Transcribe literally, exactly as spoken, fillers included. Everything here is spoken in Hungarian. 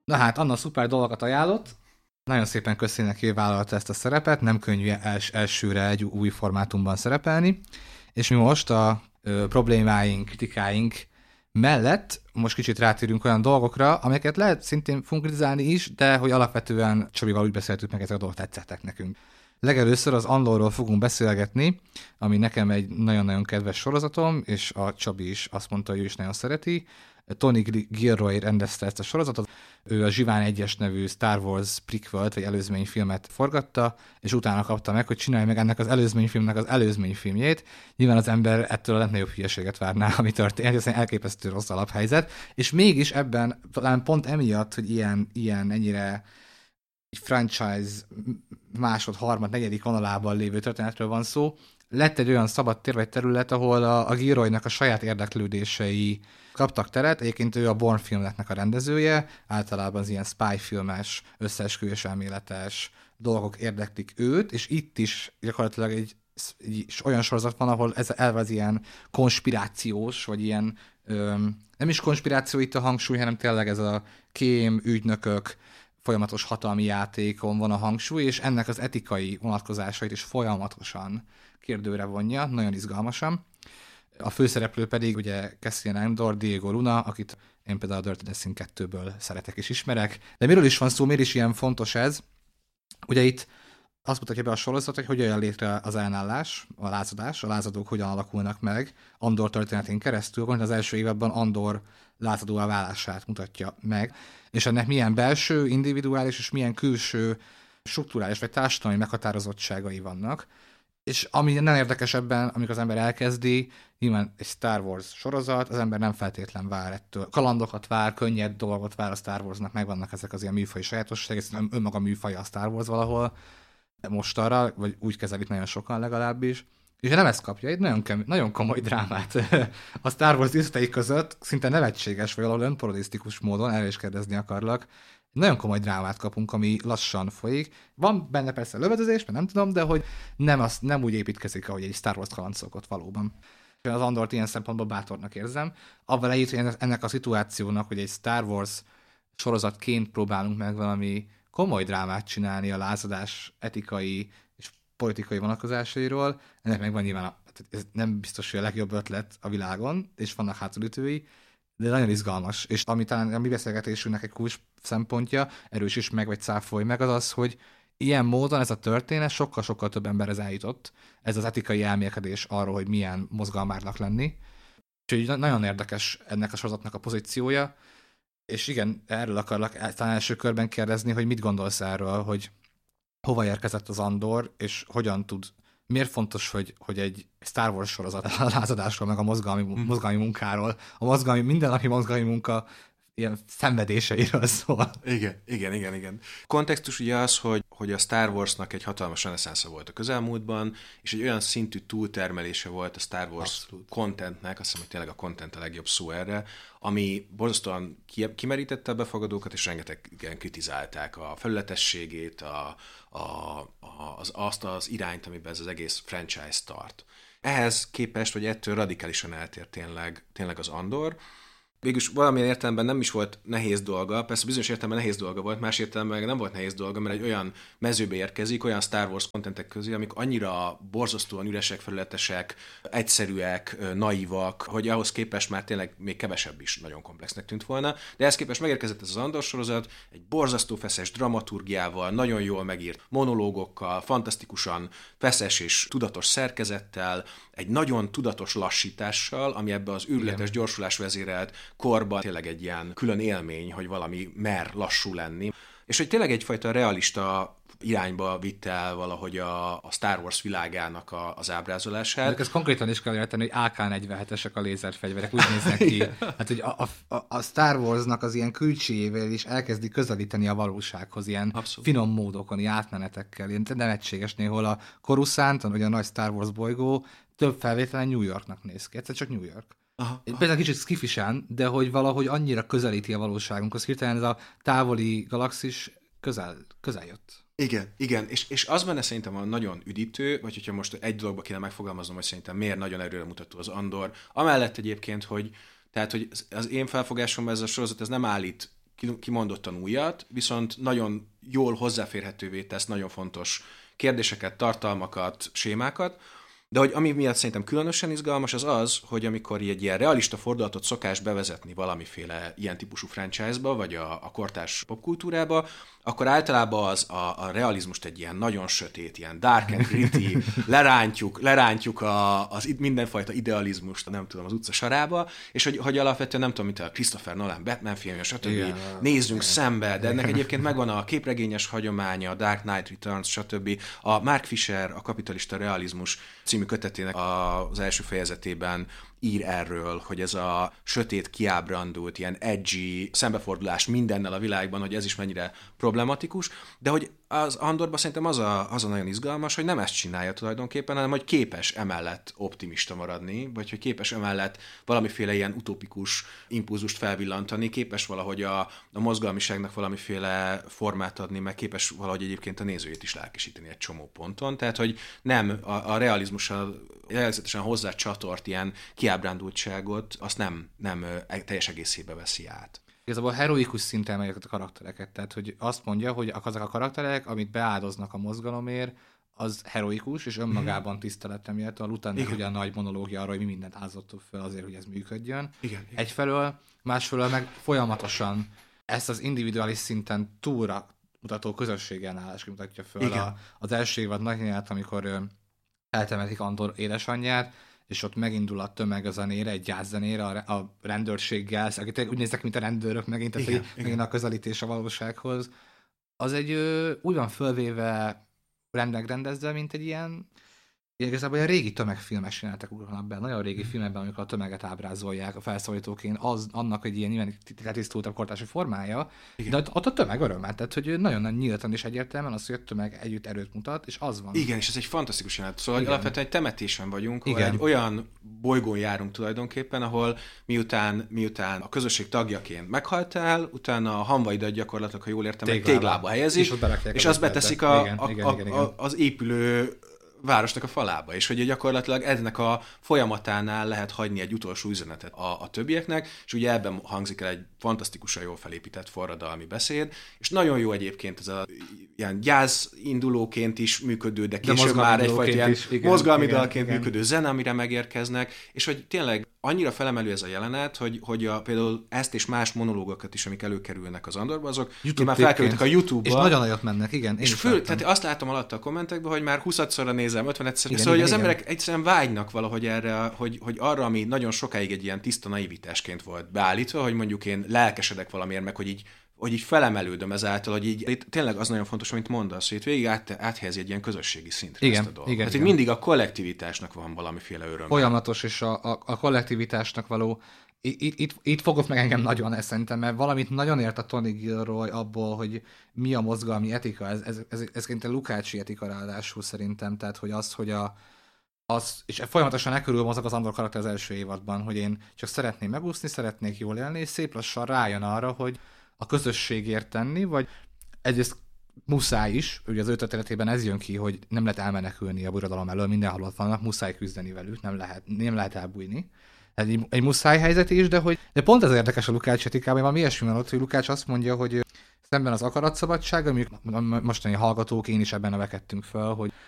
Na hát, Anna szuper dolgokat ajánlott. Nagyon szépen köszi neki, hogy vállalta ezt a szerepet, nem könnyű els- elsőre egy új formátumban szerepelni, és mi most a ö, problémáink, kritikáink mellett most kicsit rátérünk olyan dolgokra, amelyeket lehet szintén fogunk kritizálni is, de hogy alapvetően Csabival úgy beszéltük meg, ezek a dolgok tetszettek nekünk. Legelőször az Andorról fogunk beszélgetni, ami nekem egy nagyon-nagyon kedves sorozatom, és a Csabi is azt mondta, hogy ő is nagyon szereti. Tony Gilroy rendezte ezt a sorozatot. Ő a Zsivány egyes nevű Star Wars prequelt, vagy előzményfilmet forgatta, és utána kapta meg, hogy csinálj meg ennek az előzményfilmnek az előzményfilmjét. Nyilván az ember ettől a legnagyobb hülyeséget várná, ami történt, ez egy elképesztő rossz alaphelyzet, és mégis ebben, talán pont emiatt, hogy ilyen, ilyen ennyire egy franchise másod, harmad, negyedik vonalában lévő történetről van szó, lett egy olyan szabad tér vagy terület, ahol a, a Gilroynak a saját érdeklődései kaptak teret. Egyébként ő a Bourne filmeknek a rendezője, általában az ilyen spy filmes, összeesküvés elméletes dolgok érdeklik őt, és itt is gyakorlatilag egy, egy olyan sorozat van, ahol ez elve az ilyen konspirációs, vagy ilyen öm, nem is konspiráció itt a hangsúly, hanem tényleg ez a kém, ügynökök, folyamatos hatalmi játékon van a hangsúly, és ennek az etikai vonatkozásait is folyamatosan kérdőre vonja, nagyon izgalmasan. A főszereplő pedig ugye Cassian Andor, Diego Luna, akit én például a Dirty Dancing kettőből szeretek és ismerek. De miről is van szó, miért is ilyen fontos ez? Ugye itt azt mutatja be a sorozat, hogy hogyan jön létre az ellenállás, a lázadás, a lázadók hogyan alakulnak meg Andor történetén keresztül, hogy az első évadban Andor lázadóvá válását mutatja meg, és ennek milyen belső, individuális és milyen külső strukturális vagy társadalmi meghatározottságai vannak. És ami nem érdekes ebben, amikor az ember elkezdi, nyilván egy Star Wars sorozat, az ember nem feltétlen vár ettől. Kalandokat vár, könnyed dolgot vár a Star Warsnak, megvannak ezek az ilyen műfaji sajátosságok, ez önmaga műfaja a Star Wars valahol most arra, vagy úgy kezelik nagyon sokan legalábbis. És nem ezt kapja, egy nagyon, kemény, nagyon komoly drámát a Star Wars díszletei között, szinte nevetséges, vagy valahol önparodisztikus módon, erre is kérdezni akarlak. Nagyon komoly drámát kapunk, ami lassan folyik. Van benne persze lövedezés, mert nem tudom, de hogy nem, az, nem úgy építkezik, ahogy egy Star Wars kaland szokott valóban. Az Andort ilyen szempontból bátornak érzem. Avval együtt, hogy ennek a szituációnak, hogy egy Star Wars sorozatként próbálunk meg valami komoly drámát csinálni a lázadás etikai és politikai vonatkozásairól, ennek meg van nyilván, a, ez nem biztos, hogy a legjobb ötlet a világon, és vannak hátulütői, de nagyon izgalmas. És ami talán a mi beszélgetésünknek egy kulcs szempontja, erősíts meg, vagy cáfolj meg, az az, hogy ilyen módon ez a történet sokkal-sokkal több emberhez eljutott. Ez az etikai elmélkedés arról, hogy milyen mozgalmárnak lenni. Úgyhogy nagyon érdekes ennek a sorozatnak a pozíciója. És igen, erről akarlak talán első körben kérdezni, hogy mit gondolsz erről, hogy hova érkezett az Andor, és hogyan tud, miért fontos, hogy, hogy egy Star Wars sorozat a lázadásról, meg a mozgalmi, mozgalmi munkáról, a mozgalmi, mindennapi mozgalmi munka ilyen szenvedéseiről szól. Igen, igen, igen, igen. Kontextus ugye az, hogy, hogy a Star Warsnak egy hatalmas reneszánsza volt a közelmúltban, és egy olyan szintű túltermelése volt a Star Wars Abszolút. Contentnek, azt hiszem, hogy tényleg a content a legjobb szó erre, ami borzasztóan kimerítette a befogadókat, és rengetegen kritizálták a felületességét, a, a, a, az, azt az irányt, amiben ez az egész franchise tart. Ehhez képest, hogy ettől radikálisan eltér tényleg, tényleg az Andor. Végülis valamilyen értelemben nem is volt nehéz dolga, persze bizonyos értelemben nehéz dolga volt, más értelemben nem volt nehéz dolga, mert egy olyan mezőbe érkezik, olyan Star Wars contentek közé, amik annyira borzasztóan üresek, felületesek, egyszerűek, naívak, hogy ahhoz képest már tényleg még kevesebb is nagyon komplexnek tűnt volna. De ehhez képest megérkezett ez az Andor sorozat, egy borzasztó feszes dramaturgiával, nagyon jól megírt monológokkal, fantasztikusan feszes és tudatos szerkezettel, egy nagyon tudatos lassítással, ami ebbe az őrületes gyorsulás vezérelt korban tényleg egy ilyen külön élmény, hogy valami mer lassú lenni. És hogy tényleg egyfajta realista irányba vitte el valahogy a, a Star Wars világának a, az ábrázolását. De ez konkrétan is kell érteni, hogy á ká negyvenhetesek a lézerfegyverek, úgy néznek ki. Hát, hogy a, a, a Star Warsnak az ilyen külsejével is elkezdi közelíteni a valósághoz, ilyen Abszolút. Finom módokon, ilyen átmenetekkel, ilyen nevetséges néhol a Coruscant, vagy a nagy Star Wars bolygó több felvételen New Yorknak néz ki. Egyszer csak New York. Aha, aha. Például kicsit skifisen, de hogy valahogy annyira közelíti a valóságunkhoz. Hirtelen ez a távoli galaxis közel, közel jött. Igen, igen, és, és az benne szerintem a nagyon üdítő, vagy hogyha most egy dologba kéne megfogalmaznom, hogy szerintem miért nagyon erőremutató az Andor. Amellett egyébként, hogy tehát, hogy az én felfogásomban ez a sorozat ez nem állít kimondottan újat, viszont nagyon jól hozzáférhetővé tesz nagyon fontos kérdéseket, tartalmakat, sémákat, de hogy ami miatt szerintem különösen izgalmas, az az, hogy amikor egy ilyen realista fordulatot szokás bevezetni valamiféle ilyen típusú franchise-ba, vagy a, a kortárs popkultúrába, akkor általában az a, a realizmust egy ilyen nagyon sötét, ilyen dark and gritty, lerántjuk, lerántjuk a, az mindenfajta idealizmust, nem tudom, az utca sarába, és hogy, hogy alapvetően nem tudom, mint a Christopher Nolan Batman filmje, stb. Igen, nézzünk igen, szembe, de ennek egyébként megvan a képregényes hagyománya, a Dark Knight Returns, stb. A Mark Fisher, a Kapitalista realizmus című kötetének az első fejezetében ír erről, hogy ez a sötét, kiábrándult, ilyen edgy szembefordulás mindennel a világban, hogy ez is mennyire problematikus, de hogy az Andorban szerintem az a, az a nagyon izgalmas, hogy nem ezt csinálja tulajdonképpen, hanem hogy képes emellett optimista maradni, vagy hogy képes emellett valamiféle ilyen utopikus impulzust felvillantani, képes valahogy a, a mozgalmiságnak valamiféle formát adni, meg képes valahogy egyébként a nézőjét is lelkesíteni egy csomó ponton. Tehát, hogy nem a, a realizmussal jellegzetesen hozzá csatort ilyen kiábrándultságot, azt nem, nem teljes egészébe veszi át. Igazából heroikus szinten megyek a karaktereket, tehát hogy azt mondja, hogy azok a karakterek, amit beáldoznak a mozgalomért, az heroikus, és önmagában tiszteletre méltó. A Luthernek ugye a nagy monológia arra, hogy mi mindent áldoztunk fel azért, hogy ez működjön. Igen, igen. Egyfelől, másfelől meg folyamatosan ezt az individuális szinten túlra mutató közösségen állás mutatja föl. A, az első évad nagyját, amikor ö, eltemetik Andor édesanyját, és ott megindul a tömeg a zenére, egy gyászzenére, a, a rendőrséggel, akik úgy néznek, mint a rendőrök megint, tehát igen, igen. megint a közelítés a valósághoz. Az egy ö, úgy van fölvéve, rendmegrendezve, mint egy ilyen, igazából a régi tömegfilmes jelenetek ugranak be, nagyon régi mm. filmekben, amikor a tömeget ábrázolják a felszólítóként, az annak egy ilyen nyilván letisztultabb kortási formája, igen. De ott, ott a tömeg örömmel, tehát hogy nagyon nyíltan és egyértelműen az, hogy a tömeg együtt erőt mutat, és az van. Igen, és ez egy fantasztikus jelenet. Szóval alapvetően egy temetésen vagyunk, ahol egy olyan bolygón járunk tulajdonképpen, ahol miután, miután a közösség tagjaként meghaltál, utána a hamvaidat gyakorlatilag, ha jól értem, téglába, téglába helyezik, és, és azt beteszik a, igen, a, igen, a, igen, igen. A, az épülő városnak a falába, és hogy gyakorlatilag ennek a folyamatánál lehet hagyni egy utolsó üzenetet a, a többieknek, és ugye ebben hangzik el egy fantasztikusan jól felépített forradalmi beszéd, és nagyon jó egyébként ez a ilyen gyász indulóként is működő, de később de már egyfajta ilyen igen, mozgalmi igen, dalként igen. működő zene, amire megérkeznek, és hogy tényleg annyira felemelő ez a jelenet, hogy, hogy a, például ezt és más monológokat is, amik előkerülnek az Andorba, azok már felkerültek a YouTube-ba. És nagyon nagyot mennek, igen. És fő, tehát azt látom alatt a kommentekben, hogy már huszadszorra nézem, ötvenegyszer, szóval hogy az igen. emberek egyszerűen vágynak valahogy erre, hogy, hogy arra, ami nagyon sokáig egy ilyen tiszta naivitásként volt beállítva, hogy mondjuk én lelkesedek valamiért, meg hogy így hogy így felemelődöm ezáltal, hogy így itt tényleg az nagyon fontos, amit mondasz, hogy itt végig át, áthelyezi egy ilyen közösségi szintre igen, ezt a dolgot. Igen, Tehát igen. mindig a kollektivitásnak van valamiféle öröm. Folyamatos, és a, a, a kollektivitásnak való, itt, itt, itt fogott meg engem nagyon ezt szerintem, mert valamit nagyon ért a Tony Gilroy abból, hogy mi a mozgalmi etika, ez, ez, ez, ez ez a Lukácsi etika ráadásul szerintem, tehát hogy az, hogy a az, és folyamatosan e körül mozog az Andor karakter az első évadban, hogy én csak szeretném megúszni, szeretnék jól élni, és szép lassan rájön arra, hogy a közösségért tenni, vagy egyrészt muszáj is, ugye az ő történetében ez jön ki, hogy nem lehet elmenekülni a birodalom elől, mindenhol ott vannak, muszáj küzdeni velük, nem lehet, nem lehet elbújni. Ez egy, egy muszáj helyzet is, de hogy de pont ez érdekes a Lukács etikában, van ilyesmi van ott, hogy Lukács azt mondja, hogy szemben az akaratszabadság, amik mostani hallgatók, én is ebben nevekedtünk fel, hogy